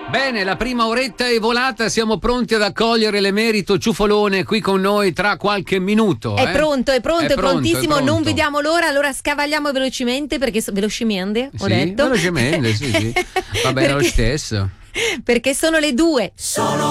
Bene, la prima oretta è volata, siamo pronti ad accogliere l'emerito Ciufolone qui con noi tra qualche minuto. È pronto, è prontissimo, è pronto. non vediamo l'ora, allora scavagliamo velocemente perché velocemente, ho sì, detto. Velocemente, sì. Va bene lo stesso. Perché sono le 2.